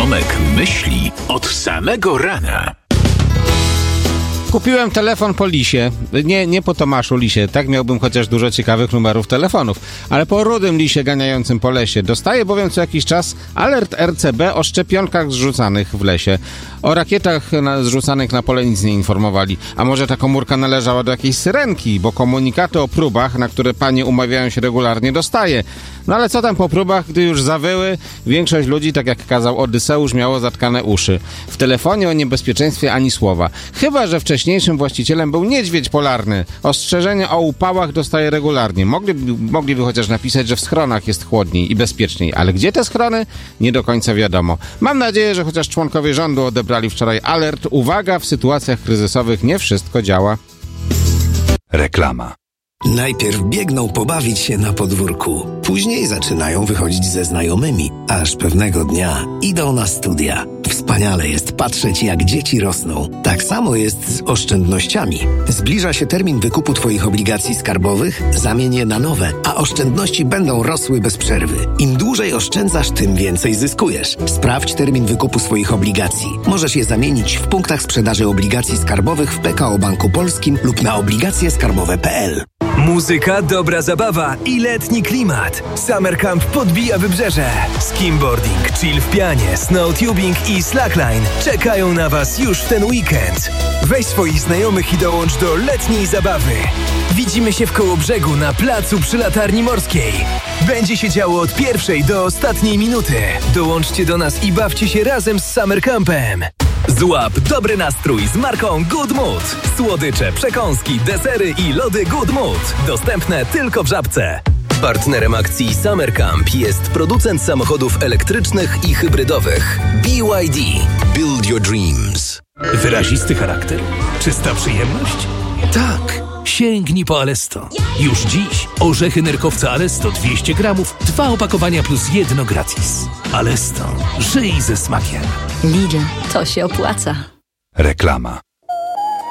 Tomek myśli od samego rana. Kupiłem telefon po Lisie. Nie po Tomaszu Lisie, tak miałbym chociaż dużo ciekawych numerów telefonów, ale po rudym lisie ganiającym po lesie. Dostaję bowiem co jakiś czas alert RCB o szczepionkach zrzucanych w lesie. O rakietach zrzucanych na pole nic nie informowali. A może ta komórka należała do jakiejś syrenki, bo komunikaty o próbach, na które panie umawiają się regularnie, dostaje. No ale co tam po próbach, gdy już zawyły, większość ludzi, tak jak kazał Odyseusz, miało zatkane uszy. W telefonie o niebezpieczeństwie ani słowa. Chyba że wcześniejszym właścicielem był niedźwiedź polarny. Ostrzeżenia o upałach dostaje regularnie. Mogliby chociaż napisać, że w schronach jest chłodniej i bezpieczniej. Ale gdzie te schrony? Nie do końca wiadomo. Mam nadzieję, że chociaż członkowie rządu odebrali wczoraj alert. Uwaga, w sytuacjach kryzysowych nie wszystko działa. Reklama. Najpierw biegną pobawić się na podwórku, później zaczynają wychodzić ze znajomymi, aż pewnego dnia idą na studia. Wspaniale jest patrzeć, jak dzieci rosną. Tak samo jest z oszczędnościami. Zbliża się termin wykupu Twoich obligacji skarbowych, zamień je na nowe, a oszczędności będą rosły bez przerwy. Im dłużej oszczędzasz, tym więcej zyskujesz. Sprawdź termin wykupu swoich obligacji. Możesz je zamienić w punktach sprzedaży obligacji skarbowych w PKO Banku Polskim lub na obligacjeskarbowe.pl. Muzyka, dobra zabawa i letni klimat. Summer Camp podbija wybrzeże. Skimboarding, chill w pianie, snowtubing i slackline czekają na Was już w ten weekend. Weź swoich znajomych i dołącz do letniej zabawy. Widzimy się w Kołobrzegu na placu przy Latarni Morskiej. Będzie się działo od pierwszej do ostatniej minuty. Dołączcie do nas i bawcie się razem z Summer Campem. Złap dobry nastrój z marką Good Mood. Słodycze, przekąski, desery i lody Good Mood. Dostępne tylko w Żabce. Partnerem akcji Summer Camp jest producent samochodów elektrycznych i hybrydowych BYD. Build your dreams. Wyrazisty charakter? Czysta przyjemność? Tak. Sięgnij po Alesto. Już dziś orzechy nerkowca Alesto 200 gramów, 2 opakowania plus 1 gratis. Alesto. Żyj ze smakiem. Lidl, to się opłaca. Reklama.